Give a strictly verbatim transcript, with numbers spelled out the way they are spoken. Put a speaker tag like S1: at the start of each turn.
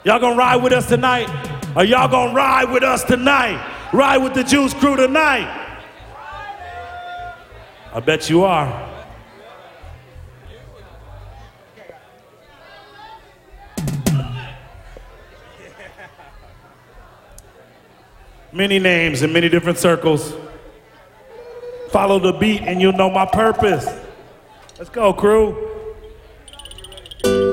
S1: Y'all gonna ride with us tonight? Are y'all gonna ride with us tonight? Ride with the Juice Crew tonight? I bet you are. Many names in many different circles. Follow the beat and you'll know my purpose. Let's go, crew.